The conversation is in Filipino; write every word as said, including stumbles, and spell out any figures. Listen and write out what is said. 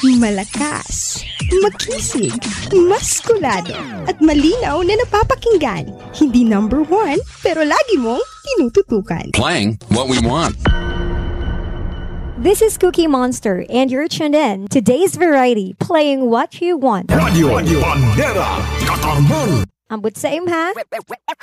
Malakas, makisig, maskulado, at malinaw na napapakinggan. Hindi number one, pero lagi mong tinututukan. Playing what we want. This is Cookie Monster, and you're tuned in to Today's Variety, playing what you want. Radio, Radio Bandera, Katarman. Ambot sa imha.